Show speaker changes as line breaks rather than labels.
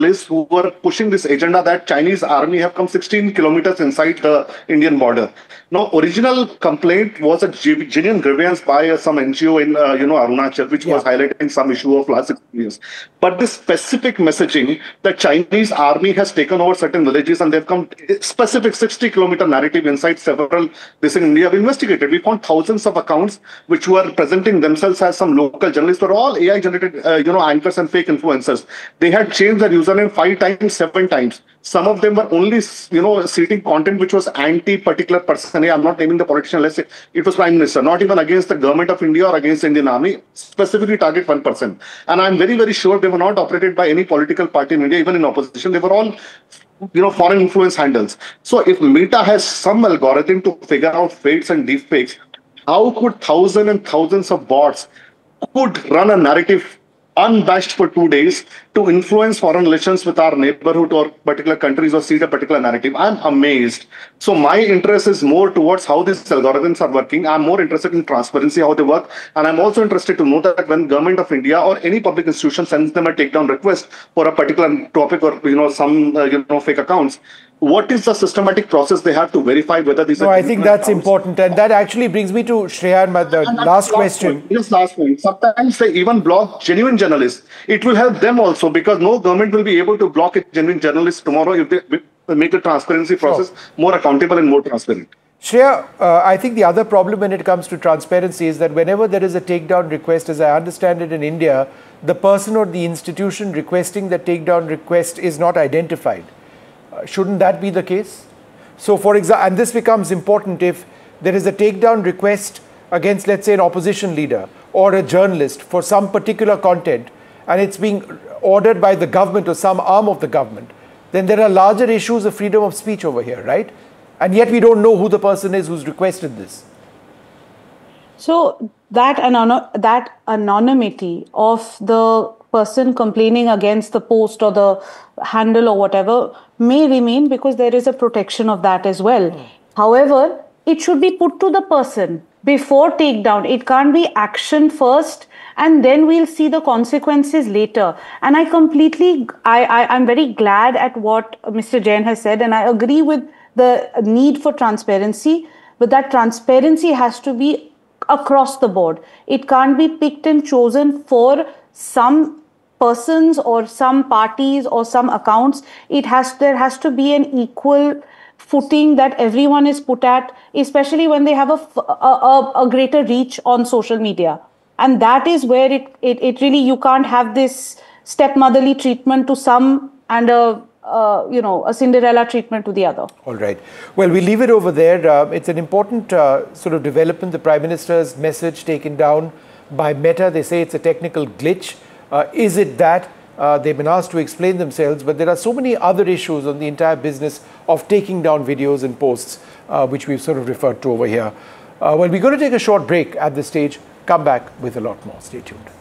journalists who were pushing this agenda that Chinese army have come 16 kilometers inside the Indian border. Now, original complaint was a genuine grievance by some NGO in Arunachal, which was highlighting some issue of last 6 years. But this specific messaging that Chinese army has taken over certain villages and they've come specific 60-kilometer narrative inside several this in India. We investigated. We found thousands of accounts which were presenting themselves as some local journalists. Were all AI generated anchors and fake influencers. They had changed their username 5 times, 7 times. Some of them were only, seating content which was anti-particular person. I'm not naming the politician. Let's say it was Prime Minister, not even against the government of India or against the Indian Army, specifically target one person. And I'm very, very sure they were not operated by any political party in India, even in opposition. They were all, foreign influence handles. So if Meta has some algorithm to figure out fakes and deepfakes, how could thousands and thousands of bots could run a narrative unabashed for 2 days to influence foreign relations with our neighborhood or particular countries or seed a particular narrative? I'm amazed. So my interest is more towards how these algorithms are working. I'm more interested in transparency, how they work. And I'm also interested to know that when government of India or any public institution sends them a takedown request for a particular topic or, some, fake accounts, what is the systematic process they have to verify whether these are...
I think that's important. And that actually brings me to Shreyan, the last question.
Just last point. Sometimes they even block genuine journalists. It will help them also because no government will be able to block a genuine journalist tomorrow if they make the transparency process more accountable and more transparent.
Shreya, I think the other problem when it comes to transparency is that whenever there is a takedown request, as I understand it in India, the person or the institution requesting the takedown request is not identified. Shouldn't that be the case? So, for example, and this becomes important if there is a takedown request against, let's say, an opposition leader or a journalist for some particular content, and it's being ordered by the government or some arm of the government, then there are larger issues of freedom of speech over here, right? And yet we don't know who the person is who's requested this.
So that anonymity of the person complaining against the post or the handle or whatever may remain because there is a protection of that as well. However, it should be put to the person before takedown. It can't be action first and then we'll see the consequences later. And I'm very glad at what Mr. Jain has said, and I agree with the need for transparency, but that transparency has to be across the board. It can't be picked and chosen for some persons or some parties or some accounts. There has to be an equal footing that everyone is put at, especially when they have a greater reach on social media. And that is where it really, you can't have this stepmotherly treatment to some and a Cinderella treatment to the other.
All right. Well, we leave it over there. It's an important sort of development. The Prime Minister's message taken down by Meta. They say it's a technical glitch. Is it that? They've been asked to explain themselves, but there are so many other issues on the entire business of taking down videos and posts, which we've sort of referred to over here. Well, we're going to take a short break at this stage. Come back with a lot more. Stay tuned.